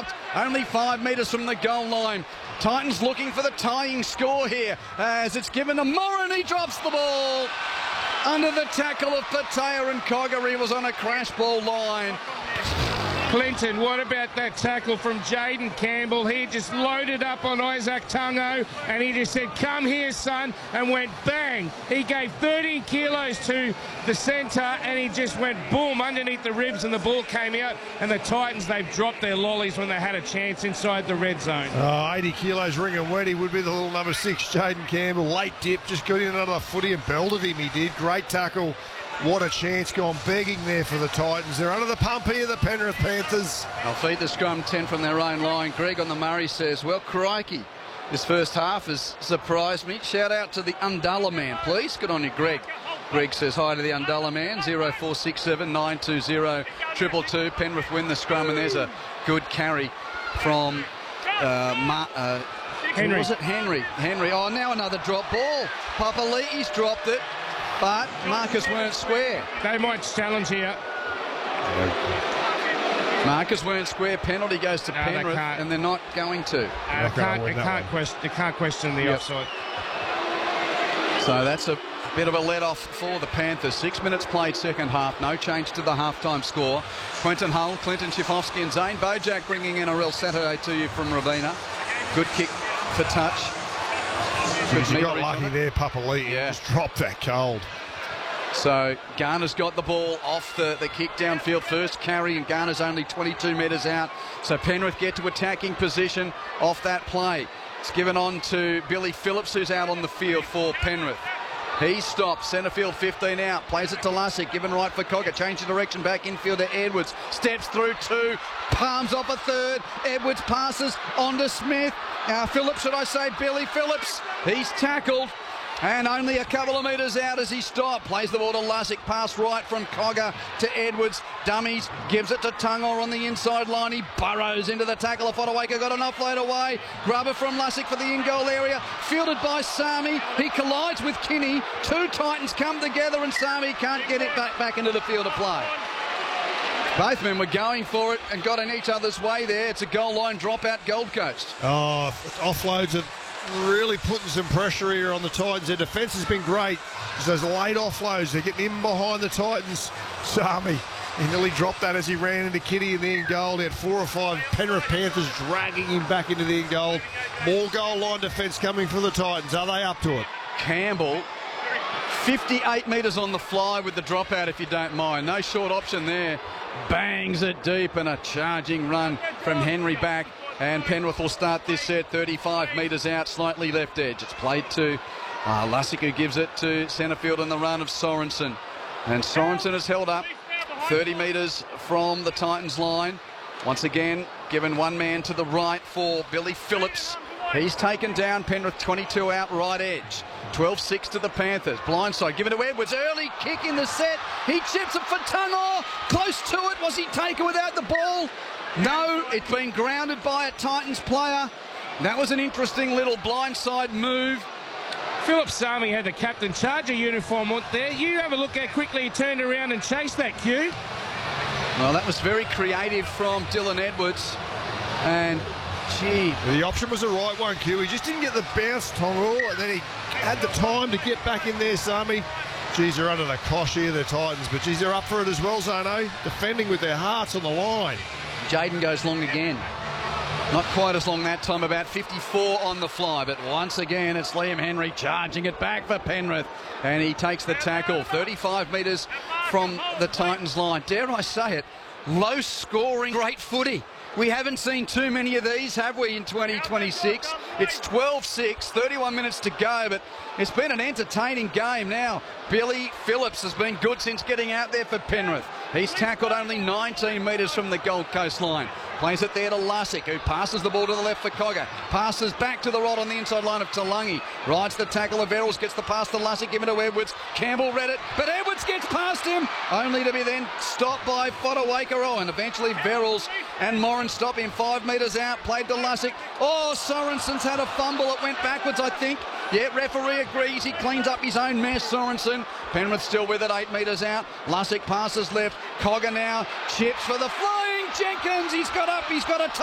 dropped, only 5 metres from the goal line. Titans looking for the tying score here as it's given to Moran. He drops the ball under the tackle of Patea, and Cogger. He was on a crash ball line. Clinton, what about that tackle from Jaden Campbell? He just loaded up on Isaac Tungo and he just said, come here, son, and went bang. He gave 13 kilos to the centre and he just went boom underneath the ribs and the ball came out, and the Titans, they've dropped their lollies when they had a chance inside the red zone. 80 kilos ring and wet. He would be the little number 6, Jaden Campbell. Late dip, just got in another footy and belted him. He did. Great tackle. What a chance gone begging there for the Titans. They're under the pump here, the Penrith Panthers. They'll feed the scrum 10 from their own line. Greg on the Murray says, well, crikey, this first half has surprised me. Shout out to the Undalla man, please. Good on you, Greg. Greg says hi to the Undalla man. 0467 920 222. Penrith win the scrum, and there's a good carry from Henry. Was it Henry? Oh, now another drop ball. Papali'i's dropped it, but Marcus weren't square. They might challenge here. Marcus weren't square. Penalty goes to Penrith, and they're not going to. They can't question the offside. So that's a bit of a let-off for the Panthers. 6 minutes played second half. No change to the halftime score. Quentin Hull, Clinton Schifofsky and Zane Bojack bringing in a real Saturday to you from Ravenna. Good kick for touch. He got lucky there, Papali'i. Yeah. Just dropped that cold. So Garner's got the ball off the kick downfield. First carry, and Garner's only 22 metres out. So Penrith get to attacking position off that play. It's given on to Billy Phillips, who's out on the field for Penrith. He stops, centre field 15 out, plays it to Lussick, given right for Cogger, change the direction back infield to Edwards, steps through 2, palms off a 3rd, Edwards passes on to Smith, Phillips, should I say, Billy Phillips, he's tackled, and only a couple of metres out as he stopped. Plays the ball to Lussick, pass right from Cogger to Edwards. Dummies, gives it to Tungor on the inside line. He burrows into the tackle of Fodawaker, got an offload away. Grubber from Lussick for the in-goal area. Fielded by Sami. He collides with Kinney. 2 Titans come together and Sami can't get it back into the field of play. Both men were going for it and got in each other's way there. It's a goal line dropout, Gold Coast. Oh, offloads are really putting some pressure here on the Titans. Their defence has been great. Just those late offloads, they're getting in behind the Titans. Sami, he nearly dropped that as he ran into Kitty in the end goal. They had 4 or 5 Penrith Panthers dragging him back into the end goal. More goal line defence coming for the Titans. Are they up to it? Campbell, 58 metres on the fly with the dropout, if you don't mind. No short option there. Bangs it deep, and a charging run from Henry back. And Penrith will start this set 35 metres out, slightly left edge. It's played to Lussick, who gives it to centre field on the run of Sorensen. And Sorensen is held up 30 metres from the Titans line. Once again, given one man to the right for Billy Phillips. He's taken down. Penrith 22 out, right edge. 12-6 to the Panthers. Blindside given to Edwards. Early kick in the set. He chips it for Tungor. Close to it. Was he taken without the ball? No, it's been grounded by a Titans player. That was an interesting little blindside move. Philip Sami had the captain charger uniform on there. You have a look how quickly he turned around and chased that cue. Well, that was very creative from Dylan Edwards. And, gee. The option was the right one, Q. He just didn't get the bounce, Tungor, and then he had the time to get back in there, Sami. Geez, they're under the cosh here, the Titans. But, geez, they're up for it as well, Zano. Defending with their hearts on the line. Jaden goes long again. Not quite as long that time, about 54 on the fly, but once again it's Liam Henry charging it back for Penrith, and he takes the tackle 35 metres from the Titans line. Dare I say it, low scoring, great footy. We haven't seen too many of these, have we, in 2026? It's 12-6, 31 minutes to go, but it's been an entertaining game now. Billy Phillips has been good since getting out there for Penrith. He's tackled only 19 metres from the Gold Coast line. Plays it there to Lussick, who passes the ball to the left for Cogger. Passes back to the right on the inside line of Talangi. Rides the tackle of Verrills, gets the pass to Lussick, given to Edwards. Campbell read it, but Edwards gets past him, only to be then stopped by Fodawaker. And eventually Verrills and Moran stop him 5 metres out. Played to Lussick. Oh, Sorensen's had a fumble. It went backwards, I think. Yeah, referee agrees. He cleans up his own mess, Sorensen. Penrith still with it, 8 metres out. Lussick passes left. Cogger now chips for the flying Jenkins. He's got up. He's got a